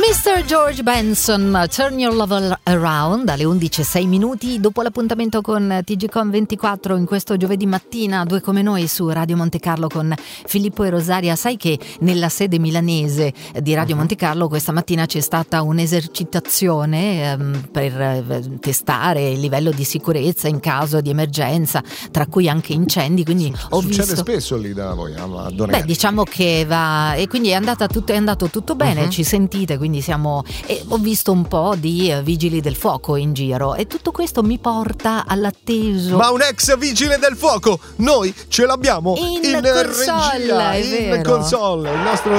Mr. George Benson, Turn Your Love Around, alle 11:06 dopo l'appuntamento con TGCon 24 in questo giovedì mattina, due come noi su Radio Monte Carlo con Filippo e Rosaria. Sai che nella sede milanese di Radio Monte Carlo questa mattina c'è stata un'esercitazione per testare il livello di sicurezza in caso di emergenza, tra cui anche incendi, quindi succede spesso lì da voi a Donati. Diciamo che va, e quindi è andato tutto bene, ci sentite, quindi siamo, e ho visto un po' di vigili del fuoco in giro e tutto questo mi porta all'atteso. Ma un ex vigile del fuoco noi ce l'abbiamo in console, regia, in console, il nostro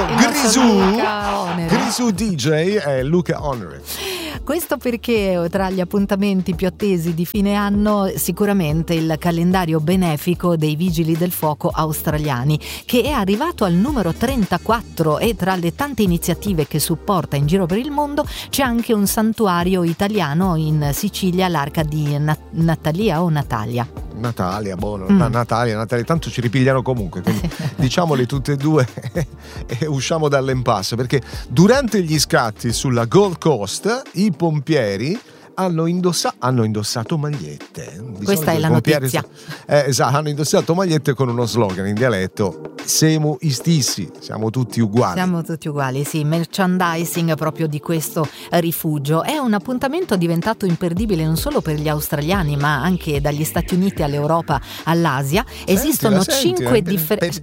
Grisù DJ è Luca Honore. Questo perché tra gli appuntamenti più attesi di fine anno sicuramente il calendario benefico dei vigili del fuoco australiani, che è arrivato al numero 34, e tra le tante iniziative che supporta in giro per il mondo c'è anche un santuario italiano in Sicilia, l'Arca di Natalia o Natalia. Natalia, Natalia, tanto ci ripigliano comunque, quindi diciamole tutte e due e usciamo dall'impasse, perché durante gli scatti sulla Gold Coast i pompieri hanno indossato magliette. Questa è la notizia. Esatto, hanno indossato magliette con uno slogan in dialetto: siamo istissi, siamo tutti uguali. Siamo tutti uguali, sì, merchandising proprio di questo rifugio. È un appuntamento diventato imperdibile non solo per gli australiani, ma anche dagli Stati Uniti all'Europa all'Asia. Esistono 5 differenti.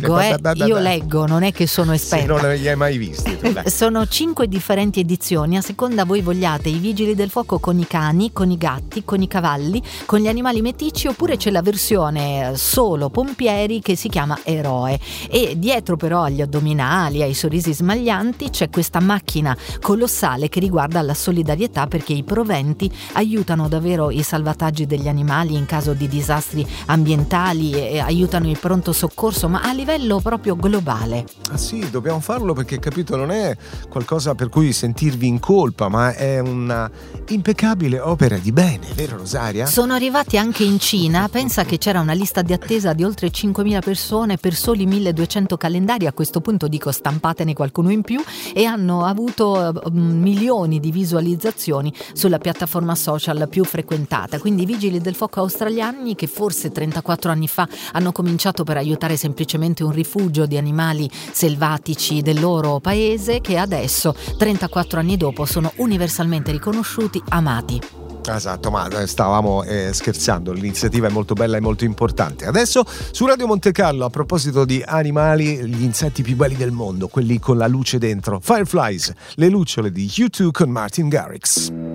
Io leggo, non è che sono esperta. Se non li hai mai visti. Sono 5 differenti edizioni, a seconda voi vogliate i vigili del fuoco con i cani, con i gatti, con i cavalli, con gli animali meticci, oppure c'è la versione solo pompieri che si chiama Eroe, e dietro però agli addominali, ai sorrisi smaglianti c'è questa macchina colossale che riguarda la solidarietà, perché i proventi aiutano davvero i salvataggi degli animali in caso di disastri ambientali e aiutano il pronto soccorso, ma a livello proprio globale. Ah sì, dobbiamo farlo perché, capito, non è qualcosa per cui sentirvi in colpa, ma è una impeccabile opera di bene, vero Rosaria? Sono arrivati anche in Cina, pensa che c'era una lista di attesa di oltre 5.000 persone per soli 1.200 calendari, a questo punto dico stampatene qualcuno in più, e hanno avuto milioni di visualizzazioni sulla piattaforma social più frequentata. Quindi i vigili del fuoco australiani, che forse 34 anni fa hanno cominciato per aiutare semplicemente un rifugio di animali selvatici del loro paese, che adesso 34 anni dopo sono universalmente riconosciuti, amati. Esatto, ma stavamo scherzando, l'iniziativa è molto bella e molto importante. Adesso su Radio Monte Carlo, a proposito di animali, gli insetti più belli del mondo, quelli con la luce dentro, Fireflies, le lucciole di U2 con Martin Garrix.